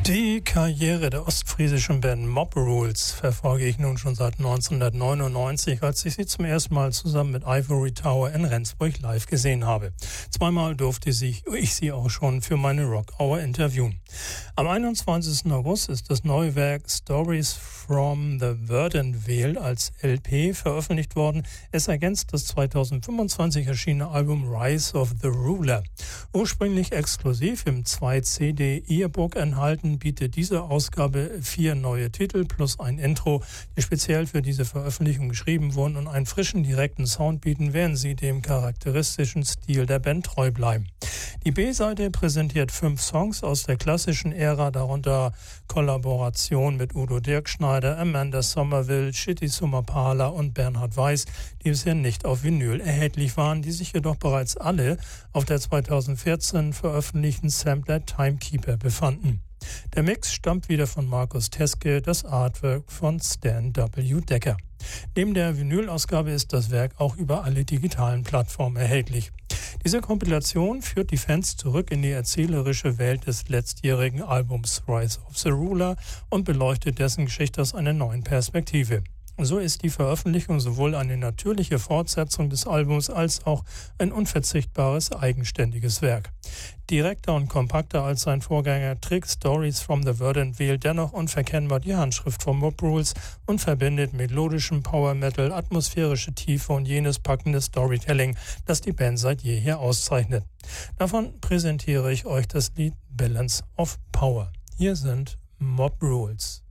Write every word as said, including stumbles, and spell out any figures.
Die Karriere der ostfriesischen Band Mob Rules verfolge ich nun schon seit neunzehnhundertneunundneunzig, als ich sie zum ersten Mal zusammen mit Ivory Tower in Rendsburg live gesehen habe. Zweimal durfte ich sie auch schon für meine Rock Hour interviewen. Am einundzwanzigsten August ist das neue Werk Stories from the Verdant Vale als L P veröffentlicht worden. Es ergänzt das zweitausendfünfundzwanzig erschienene Album Rise of the Ruler. Ursprünglich exklusiv im zwei C D E-Book enthalten, bietet diese Ausgabe vier neue Titel plus ein Intro, die speziell für diese Veröffentlichung geschrieben wurden und einen frischen, direkten Sound bieten, während sie dem charakteristischen Stil der Band treu bleiben. Die B-Seite präsentiert fünf Songs aus der klassischen Ära, darunter Kollaboration mit Udo Dirkschneider, Amanda Somerville, Shitty Sumapala und Bernhard Weiss, die bisher nicht auf Vinyl erhältlich waren, die sich jedoch bereits alle auf der zweitausendvierzehn veröffentlichten Sampler Timekeeper befanden. Der Mix stammt wieder von Markus Teske, das Artwork von Stan W. Decker. Neben der Vinylausgabe ist das Werk auch über alle digitalen Plattformen erhältlich. Diese Kompilation führt die Fans zurück in die erzählerische Welt des letztjährigen Albums Rise of the Ruler und beleuchtet dessen Geschichte aus einer neuen Perspektive. So ist die Veröffentlichung sowohl eine natürliche Fortsetzung des Albums als auch ein unverzichtbares, eigenständiges Werk. Direkter und kompakter als sein Vorgänger trägt Stories from the Verdant Vale dennoch unverkennbar die Handschrift von Mob Rules und verbindet melodischem Power Metal, atmosphärische Tiefe und jenes packende Storytelling, das die Band seit jeher auszeichnet. Davon präsentiere ich euch das Lied Balance of Power. Hier sind Mob Rules.